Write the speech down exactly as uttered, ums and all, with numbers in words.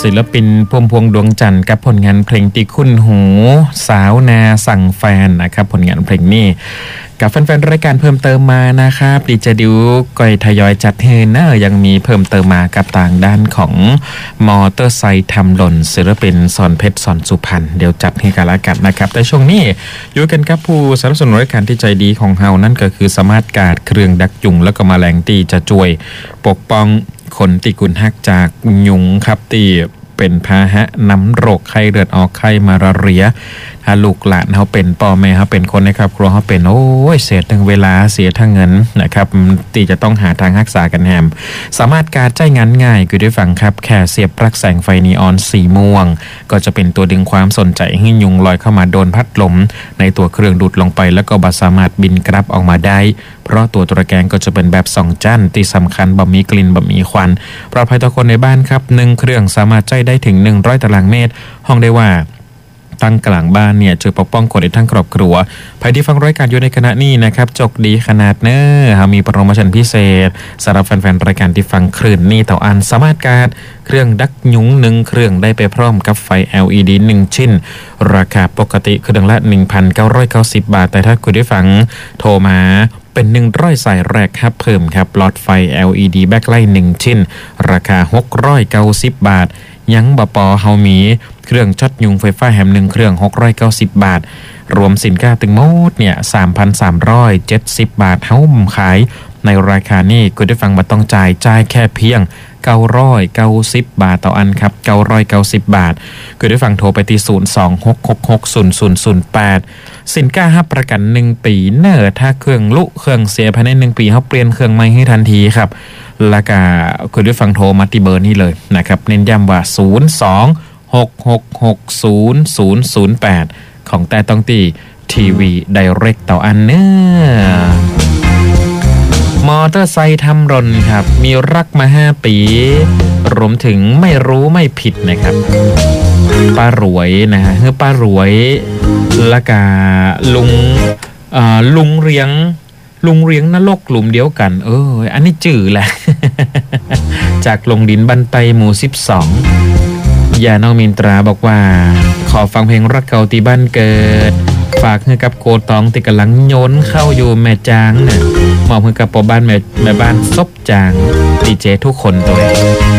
ศิลปินพุ่มพวงดวงจันทร์กับผลงานเพลงตีคุ้นหูสาวนาสั่งแฟนนะครับผลงานเพลงนี้กับแฟนๆรายการเพิ่มเติมมานะครับดีเจดิวก่อยทยอยจัดเฮเนอร์ยังมีเพิ่มเติมมากับต่างด้านของมอเตอร์ไซค์ทำหล่นศิลปินสอนเพชรสอนสุพรรณเดี๋ยวจัดให้กันละกันนะครับแต่ช่วงนี้อยู่กันกับผู้สนับสนุนรายการที่ใจดีของเฮานั่นก็คือสมาร์ทการ์ดเครื่องดักยุงแล้วก็แมลงตีจะช่วยปกป้องคนที่กุนหักจากยุงครับที่เป็นพาหะนำโรคไข้เลือดออกไข้มาลาเรียถ้าลูกหลานเขาเป็นพ่อแม่เขาเป็นคนในครอบครัวเขาเป็นโอ้ยเสียทั้งเวลาเสียทั้งเงินนะครับตีจะต้องหาทางรักษากันแฮมสามารถการใช้งานง่ายคือได้ฟังครับแค่เสียบปลั๊กแสงไฟนีออนสีม่วงก็จะเป็นตัวดึงความสนใจให้ยุงลอยเข้ามาโดนพัดลมในตัวเครื่องดูดลงไปแล้วก็บ่สามารถบินกลับออกมาได้เพราะตัวตะแกรงก็จะเป็นแบบสองจั่นที่สำคัญบ่มีกลิ่นบ่มีควันปลอดภัยต่อคนในบ้านครับหนึ่งเครื่องสามารถใช้ได้ถึงหนึ่งร้อยตารางเมตรห้องได้ว่าตั้งกลางบ้านเนี่ยช่วยปกป้องคนในทั้งครอบครัวภัยที่ฟังรายการอยู่ในขณะนี้นะครับจกดีขนาดเน้อมีโปรโมชั่นพิเศษสำหรับแฟนๆรายการที่ฟังคลื่นนี้ต่ออันสามารถการเครื่องดักยุงหนึ่งเครื่องได้ไปพร้อมกับไฟ แอล อี ดี หนึ่งชิ้นราคาปกติเครื่องละ หนึ่งพันเก้าร้อยเก้าสิบ บาทแต่ถ้าคุณได้ฟังโทรมาเป็นหนึ่งร้อยสายแรกครับเพิ่มครับหลอดไฟ แอล อี ดี แบ็คไลท์หนึ่งชิ้นราคาหกร้อยเก้าสิบบาทยังบปอเฮามีเครื่องช็อตยุงไฟฟ้าแฮมหนึ่งเครื่องหกร้อยเก้าสิบบาทรวมสินค้าตึงหมดเนี่ย สามพันสามร้อยเจ็ดสิบ บาทเฮาขายในราคานี้คุณได้ฟังมาต้องจ่ายจ่ายแค่เพียงเก้าร้อยเก้าสิบบาทต่ออันครับเก้าร้อยเก้าสิบบาทคุณได้ฟังโทรไปที่ศูนย์ สอง หก หก หก ศูนย์ ศูนย์ ศูนย์ แปดสินค้ารับประกันหนึ่งปีเนอร์ถ้าเครื่องลุเครื่องเสียภายในหนึ่งปีเฮาเปลี่ยนเครื่องใหม่ให้ทันทีครับแล้วก็คุณได้ฟังโทรมาที่เบอร์นี้เลยนะครับเน้นย้ำว่าศูนย์ สอง หก หก หก ศูนย์ ศูนย์ ศูนย์ แปดของแต่ต้องตีทีวีไดเรกต่ออันเนอร์มอเตอร์ไซค์ทำรนครับมีรักมาห้าปีรวมถึงไม่รู้ไม่ผิดนะครับป้ารวยนะฮะคือป้ารวยและกาลุงอ่าลุงเรียงลุงเรียงนรกกลุ่มเดียวกันเอออันนี้จื่อแหละ จากลงดินบันไตหมู่สิบสองยาน้องมินตราบอกว่าขอฟังเพลงรักเก่าที่บ้านเกิดฝากให้กับโกตองติกำลังโยนเข้าอยู่แม่จางเนี่ยมอบให้กับพ่อบ้านแม่แม่บ้านซบจางดีเจทุกคนตัว